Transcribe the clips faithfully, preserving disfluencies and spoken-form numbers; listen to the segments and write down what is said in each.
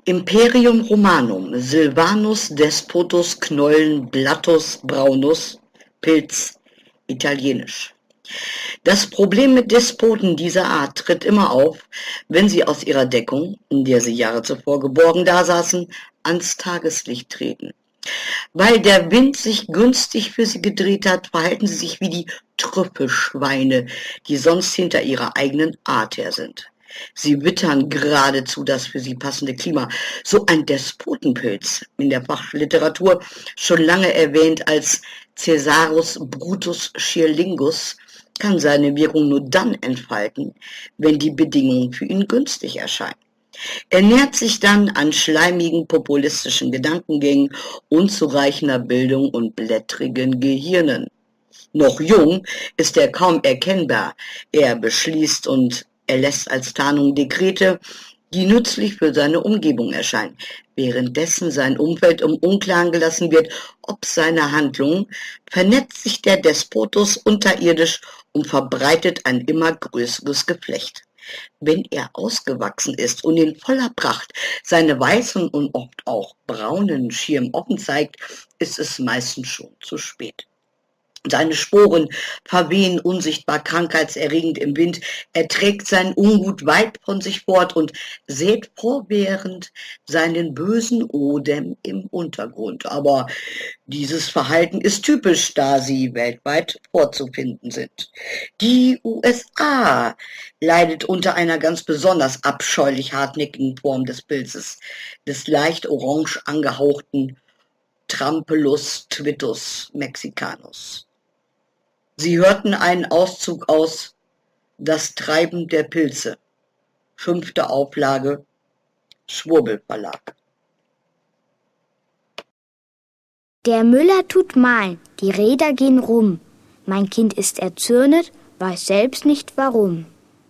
Imperium Romanum, Silvanus Despotus Knollen Blattus Braunus, Pilz, italienisch. Das Problem mit Despoten dieser Art tritt immer auf, wenn sie aus ihrer Deckung, in der sie Jahre zuvor geborgen dasaßen, ans Tageslicht treten. Weil der Wind sich günstig für sie gedreht hat, verhalten sie sich wie die Trüffelschweine, die sonst hinter ihrer eigenen Art her sind. Sie wittern geradezu das für sie passende Klima. So ein Despotenpilz, in der Fachliteratur schon lange erwähnt als Caesarus Brutus Schierlingus, kann seine Wirkung nur dann entfalten, wenn die Bedingungen für ihn günstig erscheinen. Er nährt sich dann an schleimigen populistischen Gedankengängen, unzureichender Bildung und blättrigen Gehirnen. Noch jung ist er kaum erkennbar. Er beschließt und erlässt als Tarnung Dekrete, die nützlich für seine Umgebung erscheinen, währenddessen sein Umfeld im Unklaren gelassen wird, ob seine Handlungen, vernetzt sich der Despotus unterirdisch und verbreitet ein immer größeres Geflecht. Wenn er ausgewachsen ist und in voller Pracht seine weißen und oft auch braunen Schirm offen zeigt, ist es meistens schon zu spät. Seine Sporen verwehen unsichtbar krankheitserregend im Wind, er trägt sein Ungut weit von sich fort und sät fortwährend seinen bösen Odem im Untergrund. Aber dieses Verhalten ist typisch, da sie weltweit vorzufinden sind. Die U S A leidet unter einer ganz besonders abscheulich hartnäckigen Form des Pilzes, des leicht orange angehauchten Trampelus Twitus mexicanus. Sie hörten einen Auszug aus Das Treiben der Pilze, fünfte Auflage, Schwurbel Verlag. Der Müller tut mahlen, die Räder gehen rum. Mein Kind ist erzürnet, weiß selbst nicht warum.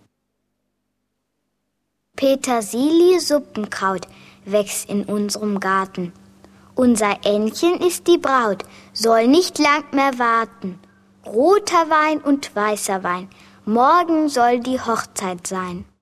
Petersilie-Suppenkraut wächst in unserem Garten. Unser Ännchen ist die Braut, soll nicht lang mehr warten. Roter Wein und weißer Wein, morgen soll die Hochzeit sein.